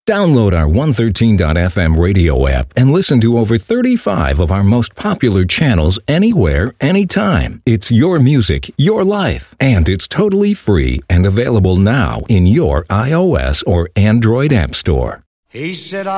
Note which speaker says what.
Speaker 1: Download our 113.fm radio app and listen to over 35 of our most popular channels anywhere, anytime. It's your music, your life, and it's totally free and available now in your iOS or Android app store.
Speaker 2: He said,